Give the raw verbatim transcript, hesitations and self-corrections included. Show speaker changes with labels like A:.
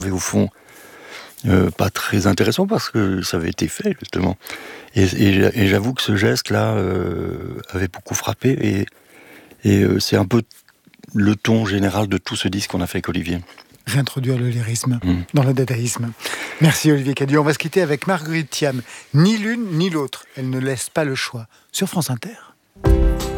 A: Et au fond, euh, pas très intéressant parce que ça avait été fait, justement. Et, et, et j'avoue que ce geste-là euh, avait beaucoup frappé. Et, et euh, c'est un peu le ton général de tout ce disque qu'on a fait avec Olivier.
B: Réintroduire le lyrisme mmh. dans le dadaïsme. Merci Olivier Cadieux. On va se quitter avec Marguerite Thiam. Ni l'une ni l'autre. Elle ne laisse pas le choix. Sur France Inter.